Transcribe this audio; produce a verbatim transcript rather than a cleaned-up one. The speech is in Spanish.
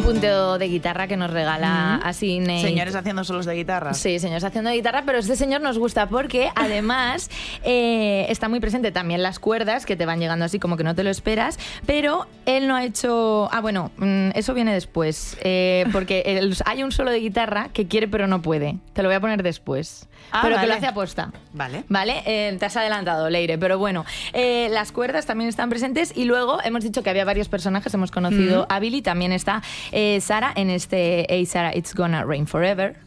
punteo de guitarra que nos regala mm. así Nate. Señores haciendo solos de guitarra. Sí, señores haciendo de guitarra, pero este señor nos gusta porque además eh, está muy presente también las cuerdas que te van llegando así como que no te lo esperas, pero él no ha hecho... Ah, bueno, eso viene después, eh, porque el, hay un solo de guitarra que quiere pero no puede. Te lo voy a poner después. Ah, pero vale. que lo hace aposta. Vale. Vale, eh, te has adelantado, Leire, pero bueno, eh, las cuerdas también están presentes y luego hemos dicho que había varios personajes, hemos conocido mm-hmm. a Billy, también está eh, Sara en este Hey Sara, It's Gonna Rain Forever.